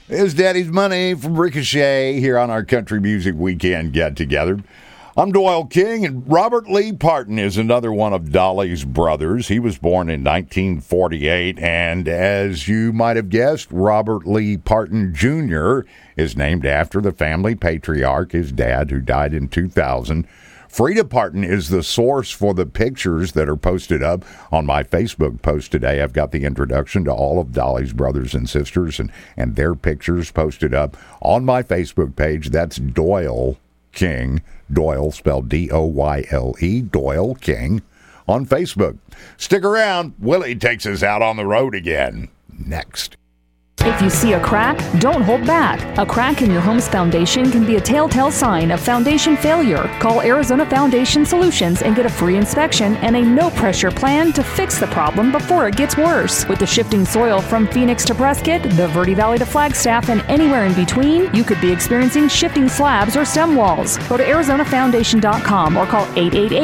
It's Daddy's Money from Ricochet here on our Country Music Weekend get-together. I'm Doyle King, and Robert Lee Parton is another one of Dolly's brothers. He was born in 1948, and as you might have guessed, Robert Lee Parton Jr. is named after the family patriarch, his dad, who died in 2000. Frida Parton is the source for the pictures that are posted up on my Facebook post today. I've got the introduction to all of Dolly's brothers and sisters and their pictures posted up on my Facebook page. That's Doyle King, Doyle spelled D-O-Y-L-E, Doyle King on Facebook. Stick around. Willie takes us out on the road again. Next. If you see a crack, don't hold back. A crack in your home's foundation can be a telltale sign of foundation failure. Call Arizona Foundation Solutions and get a free inspection and a no-pressure plan to fix the problem before it gets worse. With the shifting soil from Phoenix to Prescott, the Verde Valley to Flagstaff, and anywhere in between, you could be experiencing shifting slabs or stem walls. Go to ArizonaFoundation.com or call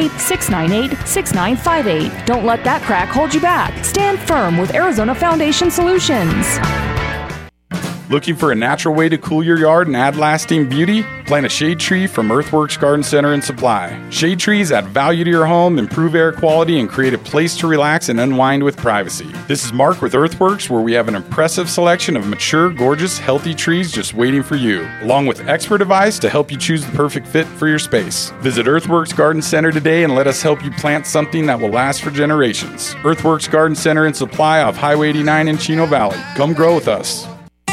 888-698-6958. Don't let that crack hold you back. Stand firm with Arizona Foundation Solutions. Looking for a natural way to cool your yard and add lasting beauty? Plant a shade tree from Earthworks Garden Center and Supply. Shade trees add value to your home, improve air quality, and create a place to relax and unwind with privacy. This is Mark with Earthworks, where we have an impressive selection of mature, gorgeous, healthy trees just waiting for you, along with expert advice to help you choose the perfect fit for your space. Visit Earthworks Garden Center today and let us help you plant something that will last for generations. Earthworks Garden Center and Supply off Highway 89 in Chino Valley. Come grow with us.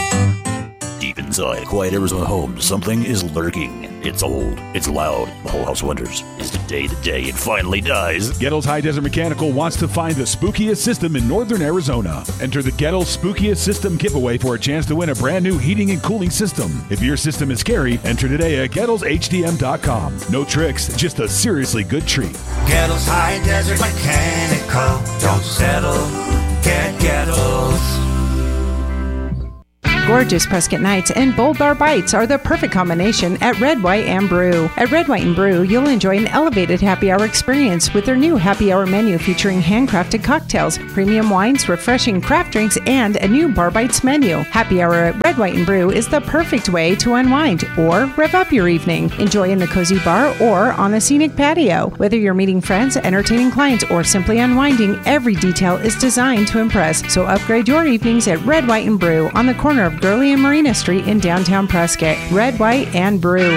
Deep inside quiet Arizona home, something is lurking. It's old. It's loud. The whole house wonders, is today the day it finally dies? Gettles High Desert Mechanical wants to find the spookiest system in northern Arizona. Enter the Gettles Spookiest System giveaway for a chance to win a brand new heating and cooling system. If your system is scary, enter today at GettlesHDM.com. No tricks, just a seriously good treat. Gettles High Desert Mechanical. Don't settle. Get Gettles. Gorgeous Prescott nights and bold bar bites are the perfect combination at Red, White, and Brew. At Red, White, and Brew, you'll enjoy an elevated happy hour experience with their new happy hour menu featuring handcrafted cocktails, premium wines, refreshing craft drinks, and a new bar bites menu. Happy hour at Red, White, and Brew is the perfect way to unwind or rev up your evening. Enjoy in the cozy bar or on a scenic patio. Whether you're meeting friends, entertaining clients, or simply unwinding, every detail is designed to impress. So upgrade your evenings at Red, White, and Brew on the corner of Gurley and Marina Street in downtown Prescott. Red, White, and Brew.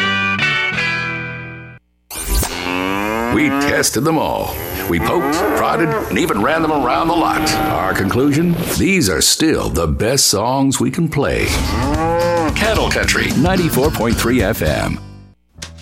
We tested them all. We poked, prodded, and even ran them around the lot. Our conclusion? These are still the best songs we can play. Cattle Country 94.3 FM.